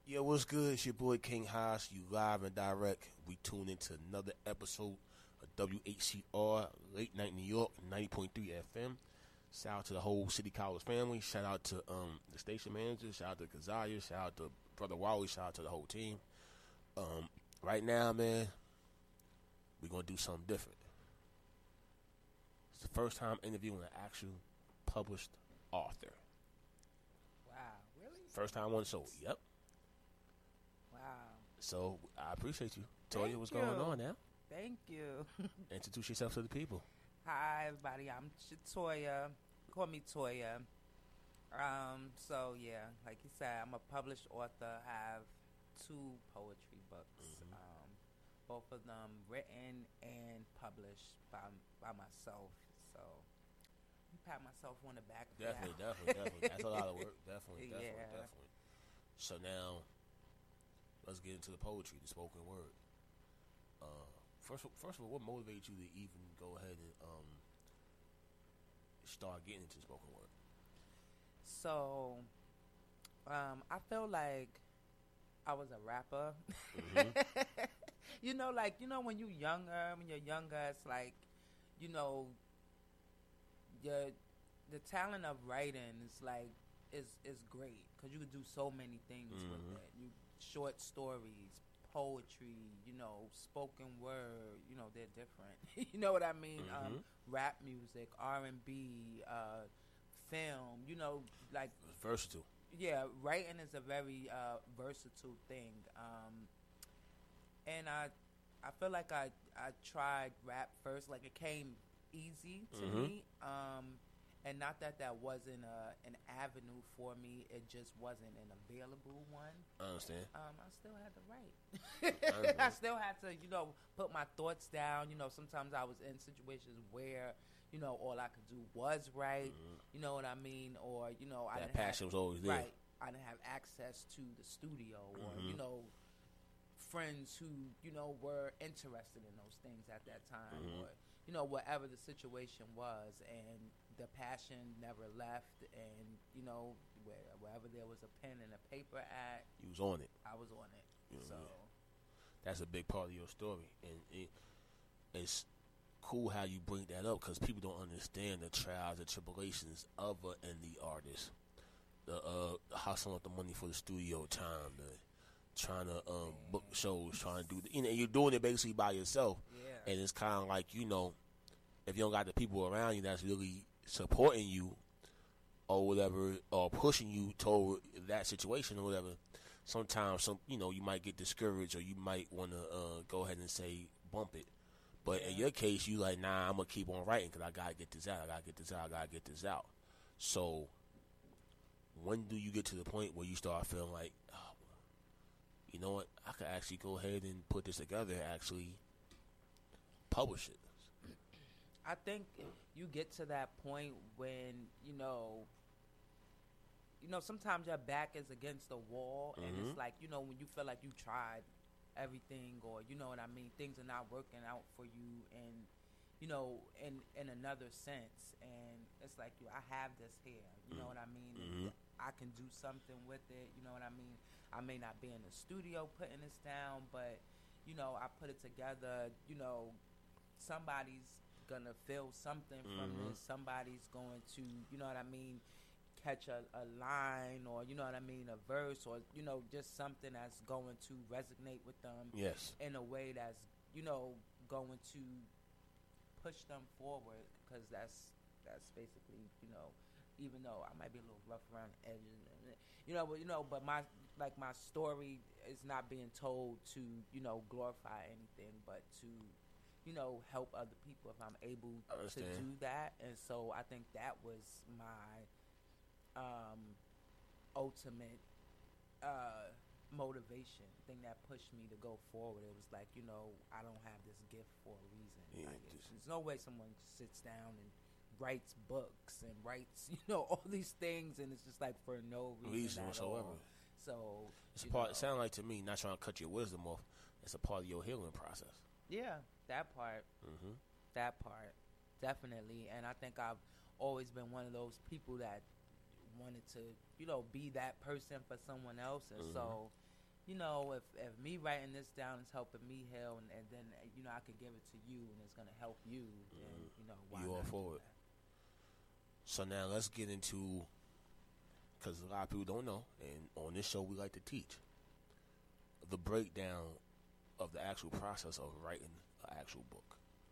Yo, what's good? It's your boy King Haas. You live and direct. We tune into another episode of WHCR Late Night New York 90.3 FM. Shout out to the whole City College family. Shout out to the station manager. Shout out to Kazaya. Shout out to Brother Wally. Shout out to the whole team. Right now, man, we're gonna do something different. It's the first time interviewing an actual published author. Wow, really? First time on the show. Yep. Wow. So I appreciate you. Toya, what's you. going on now? Thank you. Introduce yourself to the people. Hi, everybody. I'm Toya. Call me Toya. So yeah, like you said, I'm a published author. I have 2 poetry books. Both of them written and published by myself. So you pat myself on the back for Definitely. That's a lot of work. Definitely. So now, let's get into the poetry, the spoken word. First of all, what motivates you to even go ahead and start getting into spoken word? So, I feel like I was a rapper. Mm-hmm. When you're younger, it's like, the talent of writing is like is great because you can do so many things with it. Short stories, poetry, spoken word, they're different. You know what I mean? Rap music, R&B, film, Versatile. Yeah, writing is a very versatile thing. And I feel like I tried rap first, like it came easy to me. And not that wasn't an avenue for me, it just wasn't an available one. I understand. I still had to write. I still had to, put my thoughts down. Sometimes I was in situations where, all I could do was write. You know what I mean? Or, I didn't passion was always there. Right. I didn't have access to the studio or, friends who, were interested in those things at that time. Or, whatever the situation was. And the passion never left. And, wherever there was a pen and a paper at. You was on it. I was on it. So. That's a big part of your story. And it's cool how you bring that up because people don't understand the trials and tribulations of an indie artist. The hustling up the money for the studio time, the trying to book shows, trying to do you're doing it basically by yourself. Yeah. And it's kind of like, if you don't got the people around you that's really supporting you or whatever, or pushing you toward that situation or whatever, sometimes you might get discouraged or you might want to go ahead and say bump it. But in your case, you like, nah, I'm going to keep on writing because I got to get this out. So when do you get to the point where you start feeling like, oh, you know what, I could actually go ahead and put this together and actually publish it? I think you get to that point when, sometimes your back is against the wall and it's like, when you feel like you tried everything or, you know what I mean, things are not working out for you and, in another sense. And it's like, I have this here, you know what I mean? And I can do something with it, you know what I mean? I may not be in the studio putting this down, but, I put it together, somebody's gonna feel something from this. Somebody's going to, you know what I mean, catch a line or, you know what I mean, a verse or, just something that's going to resonate with them. Yes. In a way that's, going to push them forward because that's basically, even though I might be a little rough around the edges, but my story is not being told to, glorify anything, but to, help other people if I'm able to do that. And so I think that was my ultimate motivation, thing that pushed me to go forward. It was like, I don't have this gift for a reason. Yeah, like, there's no way someone sits down and writes books and writes, all these things, and it's just like for no reason whatsoever. So it's a part. It sounds like to me, not trying to cut your wisdom off, it's a part of your healing process. Yeah, that part. That part, definitely. And I think I've always been one of those people that wanted to, be that person for someone else. And so, you know, if me writing this down is helping me heal, and then you know I could give it to you, and it's gonna help you, then you know why You all not do for it. that? So now let's get into, because a lot of people don't know, and on this show we like to teach the breakdown of the actual process of writing an actual book.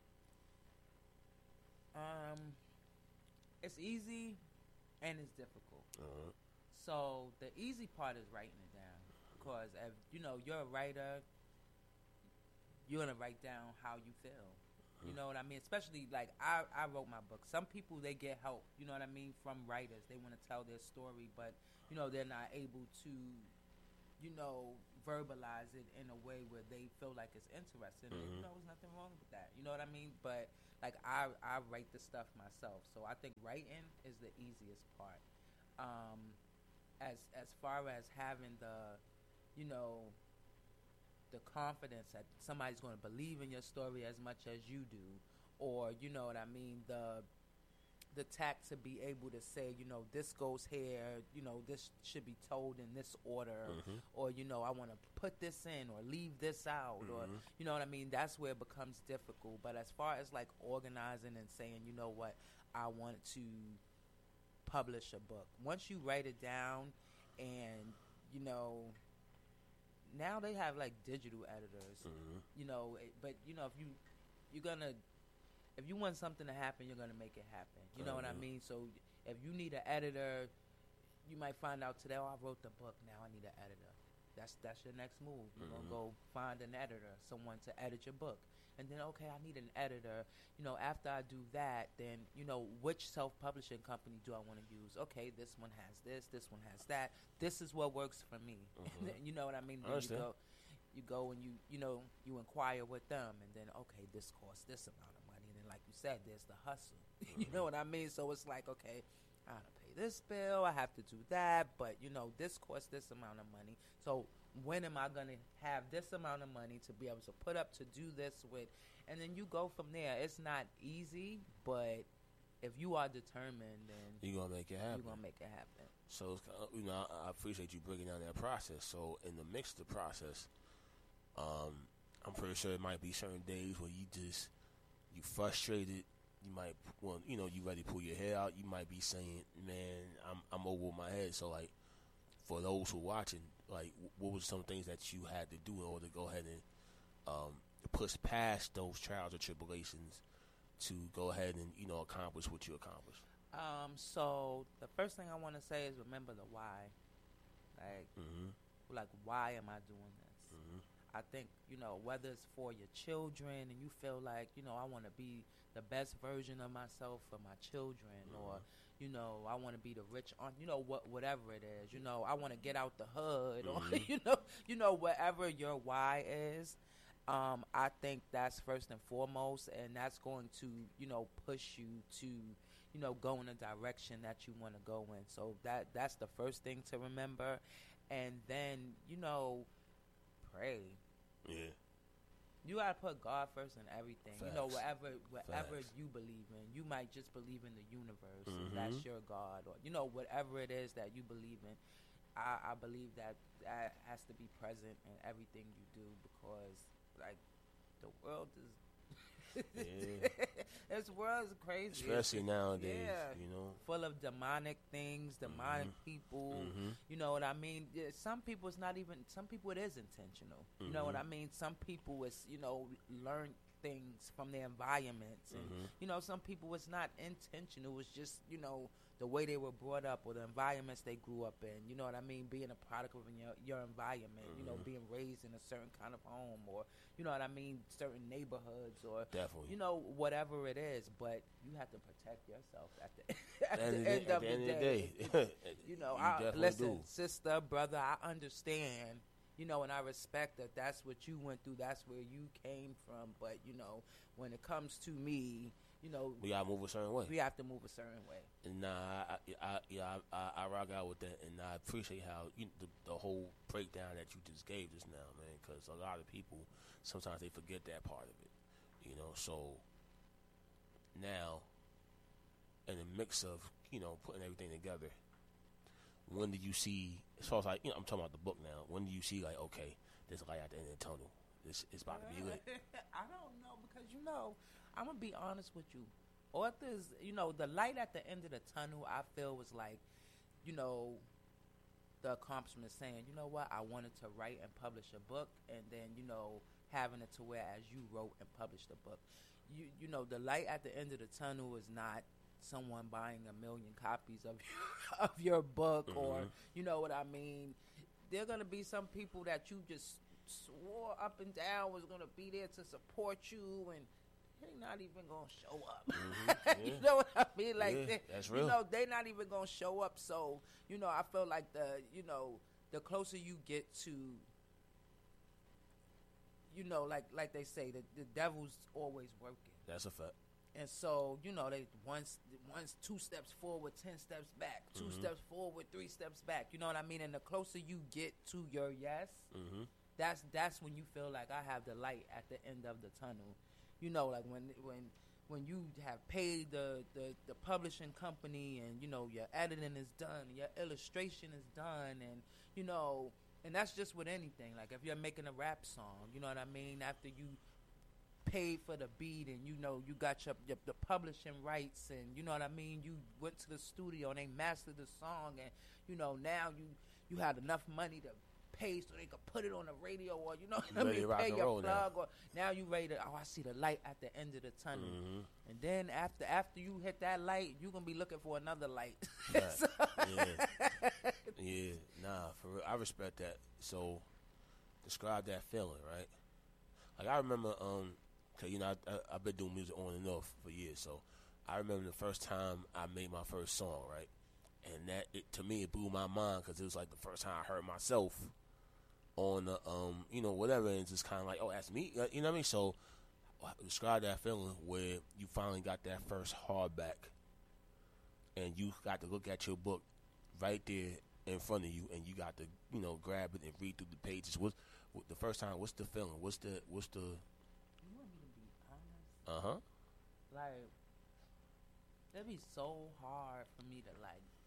It's easy and it's difficult. Uh-huh. So the easy part is writing it down, because if you know you're a writer, you're gonna write down how you feel. You know what I mean? Especially like I wrote my book. Some people they get help, you know what I mean, from writers. They want to tell their story, but you know they're not able to, you know, verbalize it in a way where they feel like it's interesting. And, you know, there's nothing wrong with that. You know what I mean? But like I write the stuff myself, so I think writing is the easiest part. As far as having the, you know, the confidence that somebody's going to believe in your story as much as you do, or you know what I mean, the tact to be able to say, you know, this goes here, you know, this should be told in this order, or you know, I want to put this in or leave this out, or you know what I mean. That's where it becomes difficult. But as far as like organizing and saying, you know what, I want to publish a book. Once you write it down, and you know, now they have like digital editors, you know. But you know, if you want something to happen, you're gonna make it happen. You know what I mean? So if you need an editor, you might find out today, oh, I wrote the book. Now I need an editor. That's your next move. You're gonna go find an editor, someone to edit your book. And then, okay, I need an editor. You know, after I do that, then, you know, which self-publishing company do I want to use? Okay, this one has this one has that. This is what works for me. You know what I mean? Then you go and you know, you inquire with them, and then, okay, this costs this amount of money. And then, like you said, there's the hustle. You know what I mean? So it's like, okay, I have to pay this bill, I have to do that, but, you know, this costs this amount of money. So when am I going to have this amount of money to be able to put up to do this with? And then you go from there. It's not easy, but if you are determined, then you're going to make it happen. You're going to make it happen. So, it's, you know, I appreciate you breaking down that process. So in the mix of the process, I'm pretty sure it might be certain days where you frustrated. You might, well, you know, you ready to pull your hair out. You might be saying, man, I'm over my head. So, like, for those who are watching, like, what were some things that you had to do in order to go ahead and push past those trials or tribulations to go ahead and, you know, accomplish what you accomplished? So the first thing I want to say is remember the why. Like, why am I doing this? I think, you know, whether it's for your children and you feel like, you know, I want to be the best version of myself for my children, or, you know, I want to be the rich aunt, you know, whatever it is, you know, I want to get out the hood, or, you know, whatever your why is. I think that's first and foremost, and that's going to, you know, push you to, you know, go in a direction that you want to go in. So that's the first thing to remember. And then, you know, pray. Yeah. You gotta put God first in everything. Facts. You know, whatever Facts. you believe in. You might just believe in the universe, and that's your God, or you know, whatever it is that you believe in. I believe that has to be present in everything you do, because like the world is this world is crazy, especially nowadays. Yeah, you know, full of demonic things, demonic people. You know what I mean? Some people it's not even. Some people it is intentional. You know what I mean? Some people it's, you know, learn things from their environments, and you know, some people it's not intentional. It's just, you know, the way they were brought up or the environments they grew up in. You know what I mean? Being a product of your environment. You know, being raised in a certain kind of home, or you know what I mean, certain neighborhoods, or definitely, you know, whatever it is. But you have to protect yourself at the end of the day. You know, listen, sister, brother, I understand. You know, and I respect that that's what you went through. That's where you came from. But, you know, when it comes to me, you know, we got to move a certain way. We have to move a certain way. And I rock out with that. And I appreciate how the whole breakdown that you just gave just now, man, because a lot of people, sometimes they forget that part of it. You know, so now, in the mix of, you know, putting everything together, when do you see, as far as like, I'm talking about the book now, when do you see like, okay, there's a light at the end of the tunnel, it's about to be lit? I don't know, because I'm gonna be honest with you. Authors, the light at the end of the tunnel, I feel was like, the accomplishment saying, you know what, I wanted to write and publish a book, and then having it to where as you wrote and published a book, the light at the end of the tunnel is not someone buying 1 million copies of of your book, or you know what I mean. There are gonna be some people that you just swore up and down was gonna be there to support you, and they're not even gonna show up. You know what I mean? Like, that's real. They're not even gonna show up. So I feel like the closer you get to, like they say, the devil's always working. That's a fact. And so, they once 2 steps forward, 10 steps back, 2 steps forward, 3 steps back. You know what I mean? And the closer you get to your yes, that's when you feel like I have the light at the end of the tunnel. Like when you have paid the publishing company, and your editing is done, your illustration is done, and and that's just with anything. Like if you're making a rap song, you know what I mean? After you paid for the beat, and you got the publishing rights, and you know what I mean, you went to the studio and they mastered the song, and now you had enough money to pay so they could put it on the radio, or pay your plug, or now you ready to, I see the light at the end of the tunnel. And then after you hit that light, you're gonna be looking for another light. Right. Yeah, nah, for real, I respect that. So describe that feeling, right? Like I remember, cause I've been doing music on and off for years, so I remember the first time I made my first song, right? And to me, it blew my mind, because it was like the first time I heard myself on the, whatever, and it's just kind of like, oh, that's me, you know what I mean? So describe that feeling where you finally got that first hardback, and you got to look at your book right there in front of you, and you got to, grab it and read through the pages. What the first time? What's the feeling? What's the? You want me to be honest? Like, it'd be so hard for me to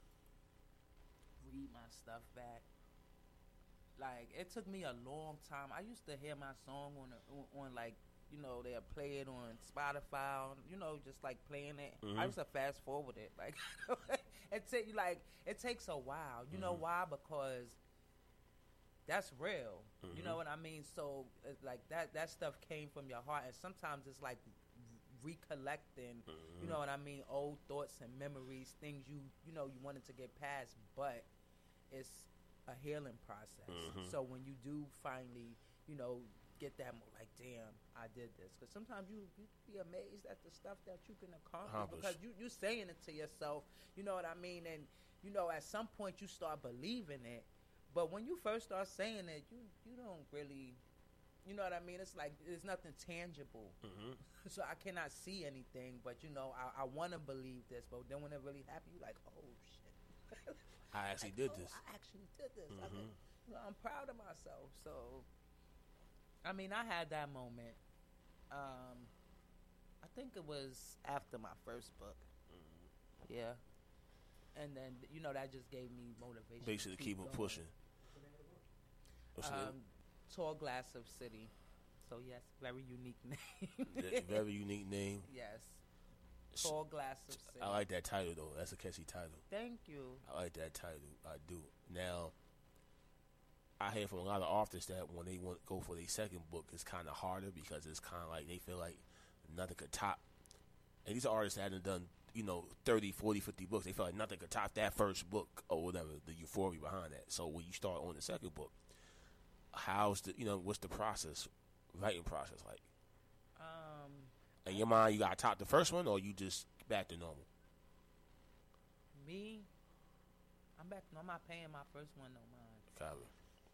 read my stuff back. Like, it took me a long time. I used to hear my song on they'll play it on Spotify, just like playing it. I used to fast forward it. Like, it takes a while. You know why? Because that's real. You know what I mean? So like that stuff came from your heart, and sometimes it's like recollecting, you know what I mean, old thoughts and memories, things you wanted to get past, but it's a healing process. So when you do finally, get that, like, damn, I did this. Because sometimes you be amazed at the stuff that you can accomplish. Because you saying it to yourself, you know what I mean? And, at some point you start believing it. But when you first start saying it, you don't really, you know what I mean? It's like there's nothing tangible. So I cannot see anything. But, I want to believe this. But then when it really happens, you're like, oh, shit. I actually did this. I actually did this. I'm proud of myself. So, I mean, I had that moment. I think it was after my first book. Yeah. And then, that just gave me motivation. Basically, keep it pushing. Tall Glass of City. So, yes, very unique name. Very unique name. Yes. Tall Glass of City. I like that title, though. That's a catchy title. Thank you. I like that title. I do. Now, I hear from a lot of authors that when they want to go for their second book, it's kind of harder, because it's kind of like they feel like nothing could top. And these are artists that haven't done, 30, 40, 50 books. They feel like nothing could top that first book or whatever, the euphoria behind that. So when you start on the second book, how's the, what's the process, writing process like? In your mind, you got to top the first one, or you just back to normal? Me, I'm not paying my first one no mind. Copy.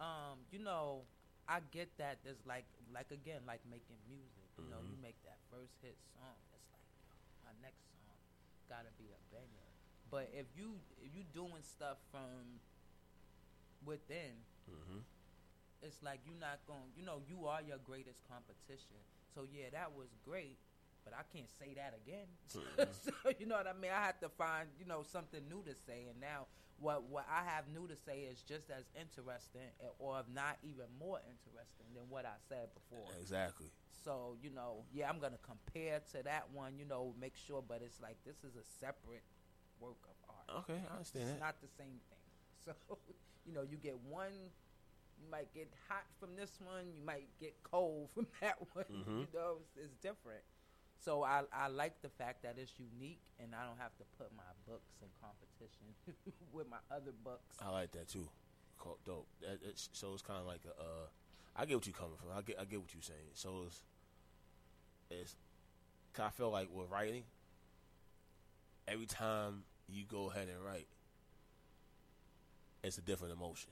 I get that there's like again, like making music. You make that first hit song, it's like, my next song gotta be a banger. But if you doing stuff from within, it's like you're not going. You are your greatest competition. So yeah, that was great, but I can't say that again. So you know what I mean? I have to find something new to say. And now what I have new to say is just as interesting, or if not even more interesting than what I said before. Exactly. So, yeah, I'm gonna compare to that one, make sure, but it's like this is a separate work of art. Okay, I understand It's that. not the same thing. So, you get one, you might get hot from this one, you might get cold from that one. Mm-hmm. It's different. So I like the fact that it's unique, and I don't have to put my books in competition with my other books. I like that too. Dope. So it's kind of like I get what you're coming from. I get what you're saying. So it's. Cause I feel like with writing, every time you go ahead and write, it's a different emotion.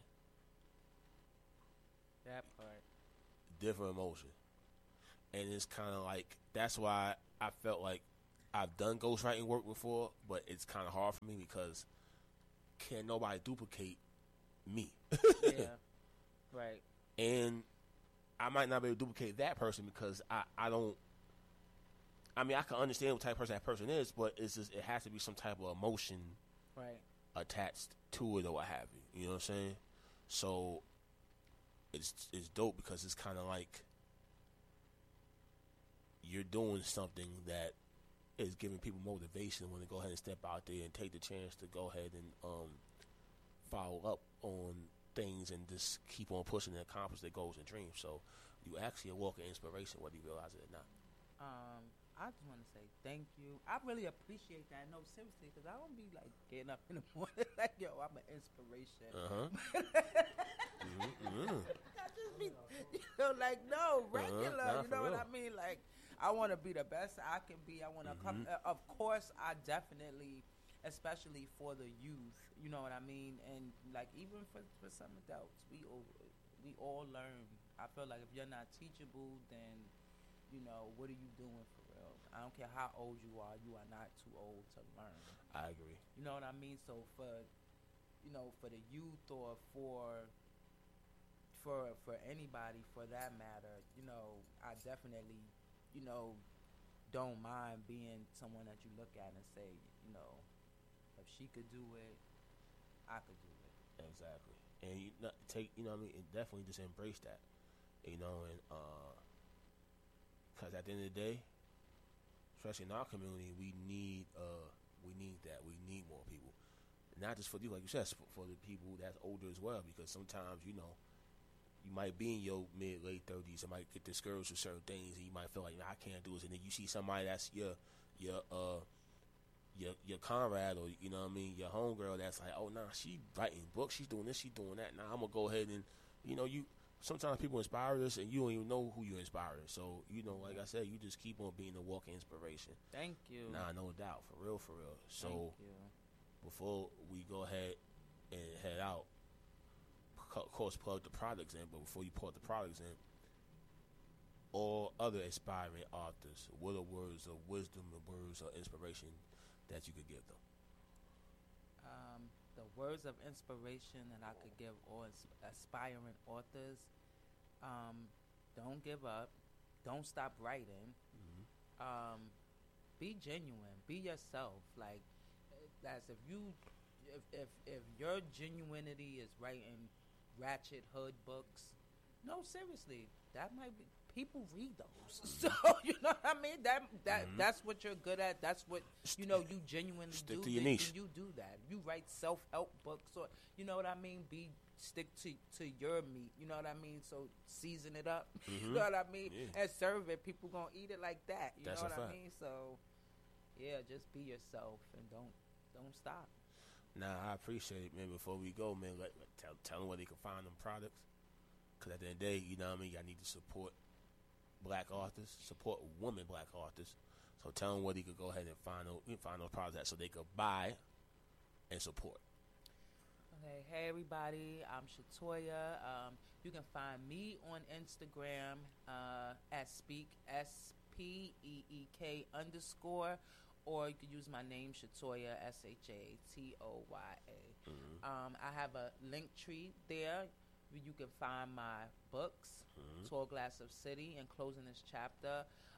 That part. Different emotion. And it's kind of like, that's why I felt like I've done ghostwriting work before, but it's kind of hard for me because can't nobody duplicate me. Yeah, right. And I might not be able to duplicate that person because I don't, I mean, I can understand what type of person that person is, but it's just, it has to be some type of emotion Right. attached to it or what have you. You know what I'm saying? So it's dope because it's kind of like you're doing something that is giving people motivation when they go ahead and step out there and take the chance to go ahead and follow up on things and just keep on pushing and accomplish their goals and dreams. So you actually a walking inspiration whether you realize it or not. I just want to say thank you. I really appreciate that. No, seriously, because I don't be like getting up in the morning like, yo, I'm an inspiration. I just be, like, no, regular. Nah, you know for what real. I mean? Like, I want to be the best I can be. I want to come. Of course, I definitely, especially for the youth. You know what I mean? And like even for some adults, we all learn. I feel like if you're not teachable, then what are you doing for real? I don't care how old you are not too old to learn. I agree. You know what I mean? So for the youth or for anybody for that matter, I definitely, don't mind being someone that you look at and say, if she could do it, I could do it. Exactly. And you not take, what I mean, and definitely just embrace that, and because at the end of the day, especially in our community, we need that. We need more people, not just for you, like you said, for the people that's older as well. Because sometimes you might be in your late 30s and might get discouraged with certain things, and you might feel like I can't do this. And then you see somebody that's your comrade, or your homegirl that's like, oh nah, she writing books, she's doing this, she's doing that. Now I'm gonna go ahead and you. Sometimes people inspire us, and you don't even know who you're inspiring. So, like I said, you just keep on being a walking inspiration. Thank you. Nah, no doubt. For real, for real. So, Thank you. before we go ahead and head out, of course, plug the products in. But before you plug the products in, all other aspiring authors, what are words of wisdom and words of inspiration that you could give them? The words of inspiration that I could give all aspiring authors: don't give up, don't stop writing, be genuine, be yourself. Like that's if your genuinity is writing ratchet hood books, no, seriously, that might be. People read those, so you know what I mean. That's what you're good at. That's what you genuinely Stick do. to your niche. You do that. You write self-help books, or you know what I mean. Stick to your meat. You know what I mean. So season it up. You know what I mean, and serve it. People gonna eat it like that. You That's know a what I fact. mean. So yeah, just be yourself and don't stop. Nah, I appreciate it, man. Before we go, man, tell them where they can find them products. Because at the end of the day, you know what I mean, y'all need to support black authors, support women black authors. So tell them where they could go ahead and find those products at so they could buy and support. Okay, hey everybody, I'm Shatoya. You can find me on Instagram at Speak, SPEEK _, or you could use my name, Shatoya, SHATOYA. I have a link tree there where you can find my books, Tall Glass of City, and Closing This Chapter.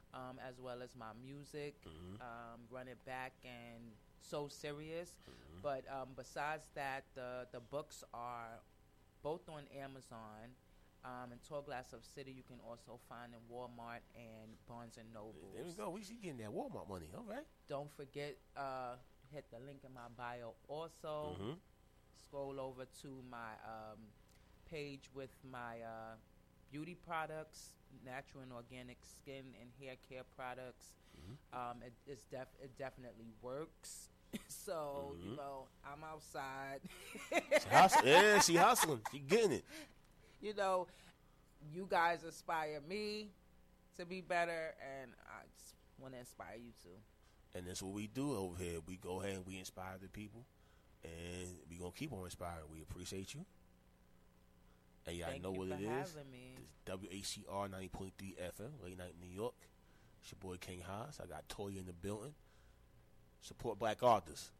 as well as my music, Run It Back and So Serious. But besides that, the books are both on Amazon. In Tall Glass of City, you can also find in Walmart and Barnes and Noble. There we go. We see getting that Walmart money. All right. Don't forget, hit the link in my bio. Also, scroll over to my page with my beauty products, natural and organic skin and hair care products. It definitely works. So you know, I'm outside. She hustling. She getting it. You know, you guys inspire me to be better, and I just want to inspire you too. And that's what we do over here. We go ahead and we inspire the people, and we're going to keep on inspiring. We appreciate you. And y'all know what it is. It's WACR 90.3 FM, Late Night New York. It's your boy King Haas. I got Toya in the building. Support black authors.